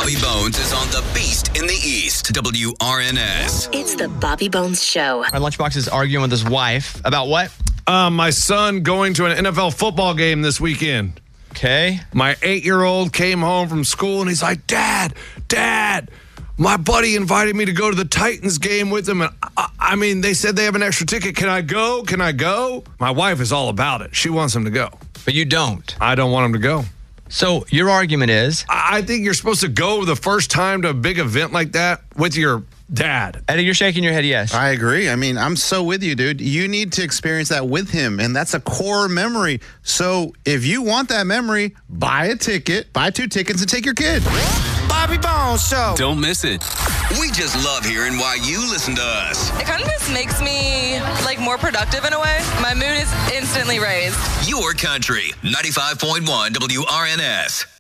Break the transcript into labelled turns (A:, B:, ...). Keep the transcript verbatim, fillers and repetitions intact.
A: Bobby Bones is on the Beast in the East. W R N S.
B: It's the Bobby Bones Show.
C: Our Lunchbox is arguing with his wife about what?
D: Uh, my son going to an N F L football game this weekend.
C: Okay.
D: My eight-year-old came home from school, and he's like, Dad, Dad, my buddy invited me to go to the Titans game with him. And I, I mean, they said they have an extra ticket. Can I go? Can I go? My wife is all about it. She wants him to go.
C: But you don't.
D: I don't want him to go.
C: So your argument is?
D: I think you're supposed to go the first time to a big event like that with your dad.
C: Eddie, you're shaking your head yes.
E: I agree. I mean, I'm so with you, dude. You need to experience that with him, and that's a core memory. So if you want that memory, buy a ticket, buy two tickets, and take your kid.
F: Bobby Bones Show.
A: Don't miss it. We just love hearing why you listen to us.
G: It kind of just makes me, like, more productive in a way. My mood is instantly raised.
A: Your country, ninety-five point one W R N S.